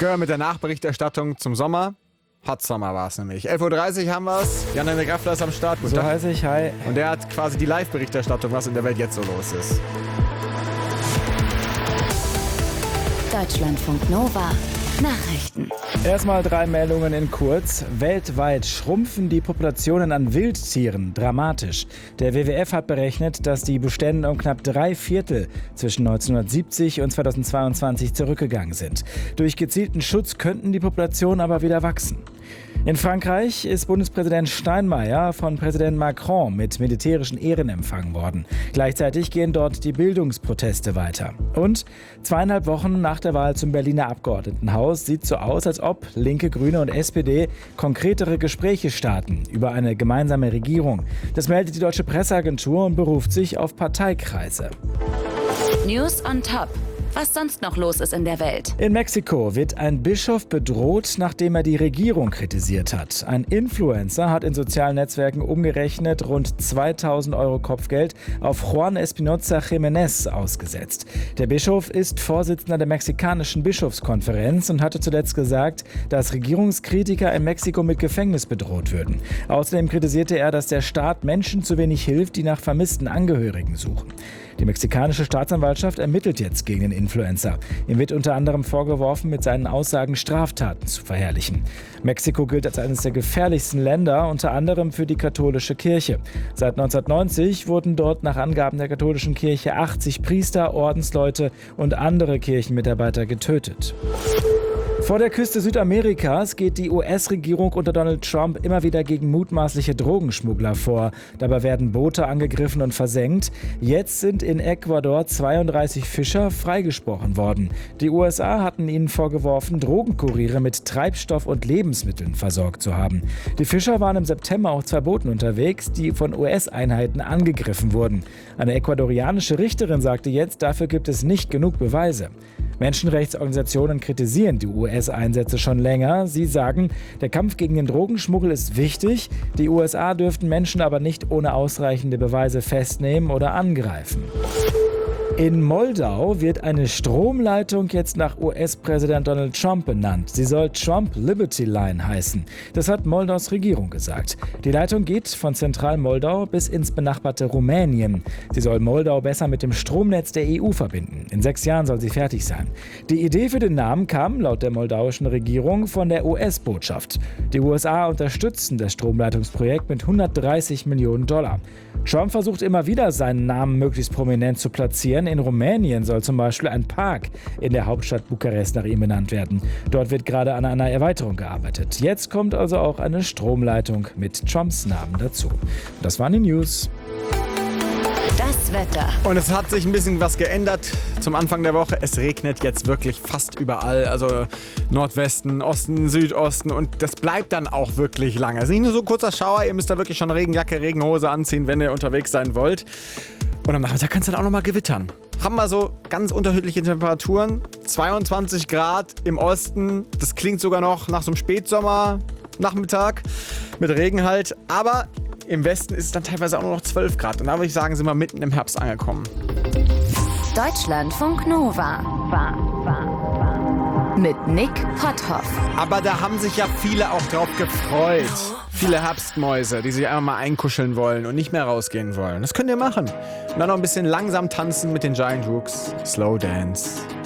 Gehör mit der Nachberichterstattung zum Sommer. Hot Summer war es nämlich. 11.30 Uhr haben wir es. Jan-Henrik Raffler ist am Start. Guten So Tag. heiße ich, hi. Und der hat quasi die Live-Berichterstattung, was in der Welt jetzt so los ist. Deutschlandfunk Nova. Nachrichten. Erstmal 3 Meldungen in kurz. Weltweit schrumpfen die Populationen an Wildtieren dramatisch. Der WWF hat berechnet, dass die Bestände um knapp 3/4 zwischen 1970 und 2022 zurückgegangen sind. Durch gezielten Schutz könnten die Populationen aber wieder wachsen. In Frankreich ist Bundespräsident Steinmeier von Präsident Macron mit militärischen Ehren empfangen worden. Gleichzeitig gehen dort die Bildungsproteste weiter. Und 2,5 Wochen nach der Wahl zum Berliner Abgeordnetenhaus sieht so aus, als ob Linke, Grüne und SPD konkretere Gespräche starten über eine gemeinsame Regierung. Das meldet die Deutsche Presseagentur und beruft sich auf Parteikreise. News on Top. Was sonst noch los ist in der Welt. In Mexiko wird ein Bischof bedroht, nachdem er die Regierung kritisiert hat. Ein Influencer hat in sozialen Netzwerken umgerechnet rund 2.000 Euro Kopfgeld auf Juan Espinoza Jiménez ausgesetzt. Der Bischof ist Vorsitzender der mexikanischen Bischofskonferenz und hatte zuletzt gesagt, dass Regierungskritiker in Mexiko mit Gefängnis bedroht würden. Außerdem kritisierte er, dass der Staat Menschen zu wenig hilft, die nach vermissten Angehörigen suchen. Die mexikanische Staatsanwaltschaft ermittelt jetzt gegen den Influencer. Ihm wird unter anderem vorgeworfen, mit seinen Aussagen Straftaten zu verherrlichen. Mexiko gilt als eines der gefährlichsten Länder, unter anderem für die katholische Kirche. Seit 1990 wurden dort nach Angaben der katholischen Kirche 80 Priester, Ordensleute und andere Kirchenmitarbeiter getötet. Vor der Küste Südamerikas geht die US-Regierung unter Donald Trump immer wieder gegen mutmaßliche Drogenschmuggler vor. Dabei werden Boote angegriffen und versenkt. Jetzt sind in Ecuador 32 Fischer freigesprochen worden. Die USA hatten ihnen vorgeworfen, Drogenkuriere mit Treibstoff und Lebensmitteln versorgt zu haben. Die Fischer waren im September auf 2 Booten unterwegs, die von US-Einheiten angegriffen wurden. Eine ecuadorianische Richterin sagte jetzt, dafür gibt es nicht genug Beweise. Menschenrechtsorganisationen kritisieren die US-Einsätze schon länger. Sie sagen, der Kampf gegen den Drogenschmuggel ist wichtig. Die USA dürften Menschen aber nicht ohne ausreichende Beweise festnehmen oder angreifen. In Moldau wird eine Stromleitung jetzt nach US-Präsident Donald Trump benannt. Sie soll Trump Liberty Line heißen. Das hat Moldaus Regierung gesagt. Die Leitung geht von Zentral-Moldau bis ins benachbarte Rumänien. Sie soll Moldau besser mit dem Stromnetz der EU verbinden. In 6 Jahren soll sie fertig sein. Die Idee für den Namen kam, laut der moldauischen Regierung, von der US-Botschaft. Die USA unterstützen das Stromleitungsprojekt mit $130 Millionen. Trump versucht immer wieder, seinen Namen möglichst prominent zu platzieren. In Rumänien soll zum Beispiel ein Park in der Hauptstadt Bukarest nach ihm benannt werden. Dort wird gerade an einer Erweiterung gearbeitet. Jetzt kommt also auch eine Stromleitung mit Trumps Namen dazu. Das waren die News. Das Wetter. Und es hat sich ein bisschen was geändert zum Anfang der Woche. Es regnet jetzt wirklich fast überall. Also Nordwesten, Osten, Südosten. Und das bleibt dann auch wirklich lange. Es ist nicht nur so ein kurzer Schauer. Ihr müsst da wirklich schon Regenjacke, Regenhose anziehen, wenn ihr unterwegs sein wollt. Und am Nachmittag kann es dann auch nochmal gewittern. Haben wir so ganz unterschiedliche Temperaturen. 22 Grad im Osten. Das klingt sogar noch nach so einem Spätsommer-Nachmittag mit Regen halt. Aber im Westen ist es dann teilweise auch nur noch 12 Grad. Und da würde ich sagen, sind wir mitten im Herbst angekommen. Deutschlandfunk Nova. Mit Nick Potthoff. Aber da haben sich ja viele auch drauf gefreut. Viele Herbstmäuse, die sich einfach mal einkuscheln wollen und nicht mehr rausgehen wollen. Das könnt ihr machen. Und dann noch ein bisschen langsam tanzen mit den Giant Rooks. Slow Dance.